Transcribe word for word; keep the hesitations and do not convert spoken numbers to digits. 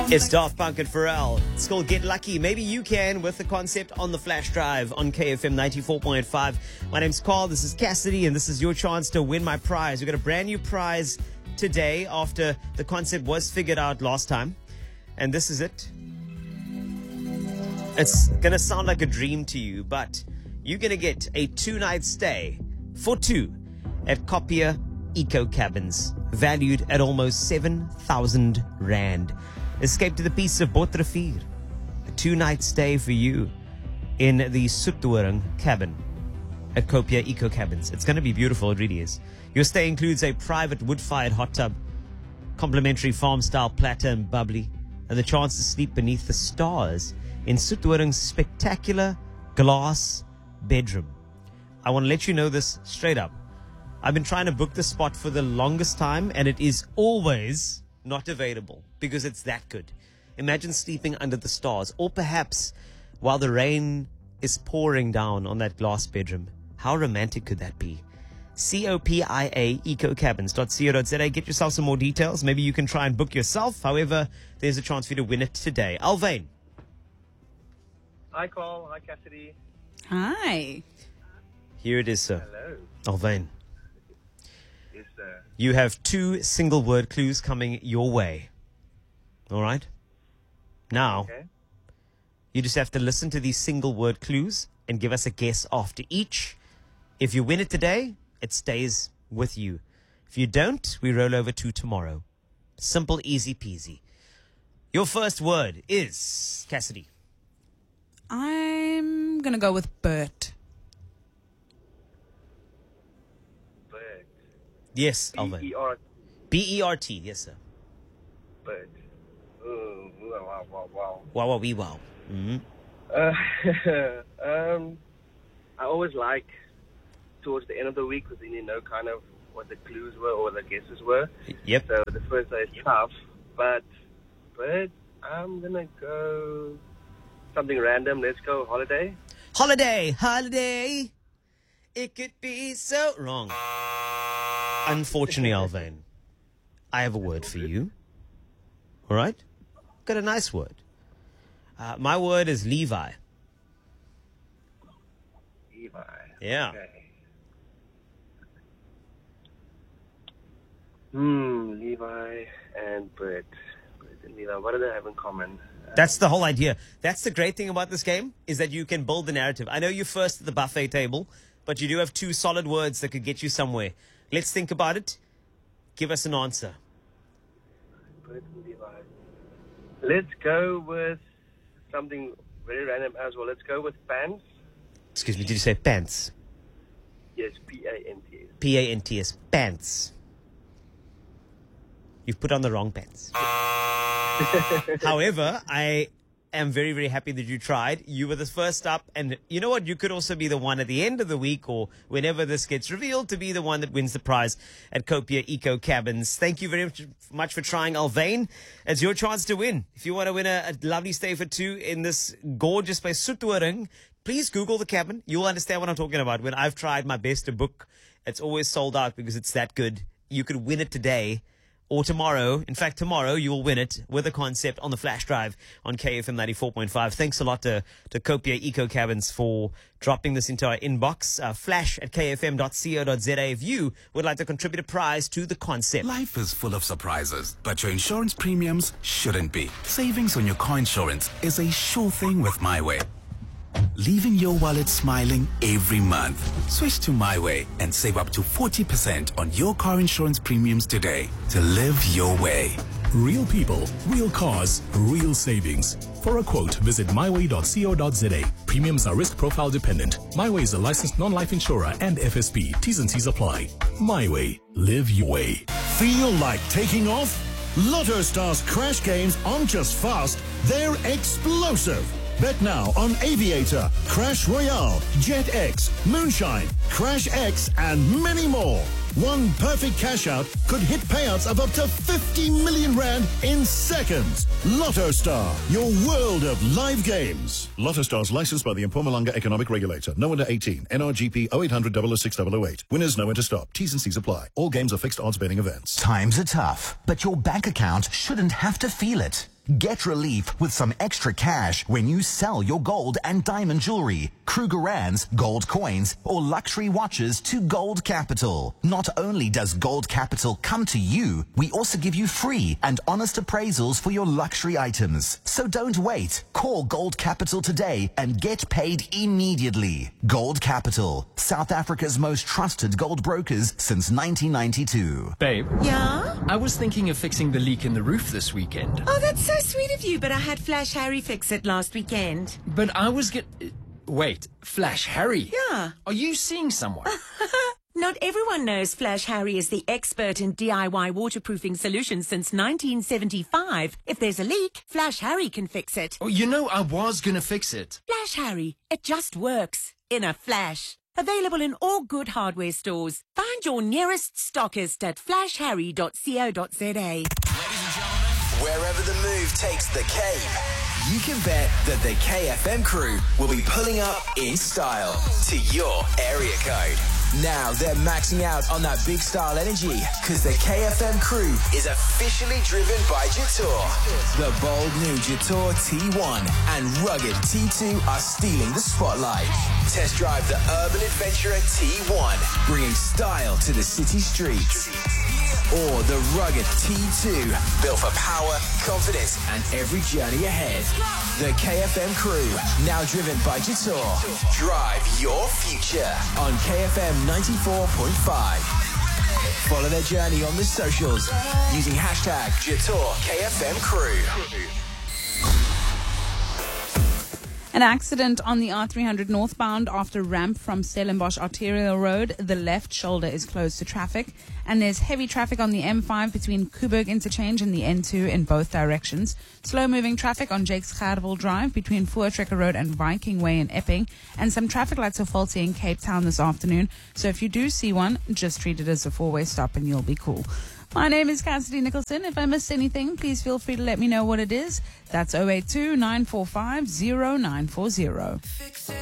It's Daft Punk and Pharrell. It's called Get Lucky. Maybe you can with the concept on the flash drive on K F M ninety-four point five. My name's Carl. This is Cassidy, and this is your chance to win my prize. We've got a brand new prize today after the concept was figured out last time. And this is it. It's going to sound like a dream to you, but you're going to get a two-night stay for two at Copia Eco Cabins, valued at almost seven thousand rand. Escape to the peace of Botrivier. A two-night stay for you in the Soetdoring cabin at Copia Eco Cabins. It's going to be beautiful. It really is. Your stay includes a private wood-fired hot tub, complimentary farm-style platter and bubbly, and the chance to sleep beneath the stars in Soetdoring's spectacular glass bedroom. I want to let you know this straight up. I've been trying to book the spot for the longest time, and it is always not available because it's that good. Imagine sleeping under the stars, or perhaps while the rain is pouring down on that glass bedroom. How romantic could that be? C O P I A eco cabins dot co dot za. Get yourself some more details. Maybe you can try and book yourself. However, there's a chance for you to win it today. Alvain. Hi, Carl. Hi, Cassidy. Hi. Here it is, sir. Hello. Alvain. Yes, sir. You have two single word clues coming your way. All right? Now, Okay. you just have to listen to these single word clues and give us a guess after each. If you win it today, it stays with you. If you don't, we roll over to tomorrow. Simple, easy peasy. Your first word is Cassidy. I'm going to go with Bert. Bird. Yes, B Alvin. E R. B E R T. Yes, sir. Bird. Oh, wow, wow, wow. Wow, wow, wee, wow. Mm-hmm. Uh, um, I always like towards the end of the week because then you know kind of what the clues were or the guesses were. Yep. So the first day is tough, but Bird, I'm gonna go something random. Let's go holiday. Holiday, holiday. It could be so wrong. Unfortunately, Alvain, I have a word for you. All right? Got a nice word. Uh, my word is Levi. Levi. Yeah. Okay. Hmm, Levi and Bird. Bird and Levi. What do they have in common? That's the whole idea. That's the great thing about this game, is that you can build the narrative. I know you're first at the buffet table, but you do have two solid words that could get you somewhere. Let's think about it. Give us an answer. Bird and Levi. Let's go with something very random as well. Let's go with pants. Excuse me, did you say pants? Yes, P A N T S. P A N T S. Pants. You've put on the wrong pants. However, I am very, very happy that you tried. You were the first up. And you know what? You could also be the one at the end of the week or whenever this gets revealed to be the one that wins the prize at Copia Eco Cabins. Thank you very much for trying, Alvain. It's your chance to win. If you want to win a, a lovely stay for two in this gorgeous place, Soetdoring, please Google the cabin. You'll understand what I'm talking about. When I've tried my best to book, it's always sold out because it's that good. You could win it today. Or tomorrow. In fact, tomorrow you will win it with a concept on the flash drive on K F M ninety-four point five. Thanks a lot to, to Copia Eco Cabins for dropping this into our inbox. Uh, flash at K F M dot co dot za if you would like to contribute a prize to the concept. Life is full of surprises, but your insurance premiums shouldn't be. Savings on your car insurance is a sure thing with MyWay, leaving your wallet smiling every month. Switch to MyWay and save up to forty percent on your car insurance premiums today to live your way. Real people, real cars, real savings. For a quote, visit my way dot co dot za. Premiums are risk profile dependent. MyWay is a licensed non-life insurer and F S P. T's and C's apply. MyWay. Live your way. Feel like taking off? Lotto Stars Crash Games aren't just fast, they're explosive. Bet now on Aviator, Crash Royale, Jet X, Moonshine, Crash X, and many more. One perfect cash out could hit payouts of up to fifty million rand in seconds. Lotto Star, your world of live games. Lotto Stars licensed by the Mpumalanga Economic Regulator. No under eighteen. N R G P oh eight hundred, double oh six, double oh eight. Winners know when to stop. T's and C's apply. All games are fixed odds betting events. Times are tough, but your bank account shouldn't have to feel it. Get relief with some extra cash when you sell your gold and diamond jewelry, Krugerrands, gold coins, or luxury watches to Gold Capital. Not only does Gold Capital come to you, we also give you free and honest appraisals for your luxury items. So don't wait. Call Gold Capital today and get paid immediately. Gold Capital, South Africa's most trusted gold brokers since nineteen ninety-two. Babe, Yeah? I was thinking of fixing the leak in the roof this weekend. Oh, that's so sweet of you, but I had Flash Harry fix it last weekend. But I was get. Wait, Flash Harry? Yeah. Are you seeing someone? Not everyone knows Flash Harry is the expert in D I Y waterproofing solutions since nineteen seventy-five. If there's a leak, Flash Harry can fix it. Oh, you know, I was gonna fix it. Flash Harry, it just works. In a flash. Available in all good hardware stores. Find your nearest stockist at flash harry dot co dot za. Wherever the move takes the Cape, you can bet that the K F M crew will be pulling up in style to your area code. Now they're maxing out on that big style energy because the K F M crew is officially driven by Jatour. The bold new Jatour T one and rugged T two are stealing the spotlight. Test drive the urban adventurer T one, bringing style to the city streets. Or the rugged T two, built for power, confidence, and every journey ahead. The K F M crew, now driven by Jatour. Drive your future on K F M ninety-four point five. Follow their journey on the socials using hashtag Jatour K F M crew. An accident on the R three hundred northbound after ramp from Stellenbosch Arterial Road. The left shoulder is closed to traffic, and there's heavy traffic on the M five between Kuburg Interchange and the N two in both directions. Slow-moving traffic on Jakes Gerwel Drive between Voortrekker Road and Viking Way in Epping, and some traffic lights are faulty in Cape Town this afternoon. So if you do see one, just treat it as a four-way stop and you'll be cool. My name is Cassidy Nicholson. If I missed anything, please feel free to let me know what it is. That's oh eight two, nine four five, oh nine four oh.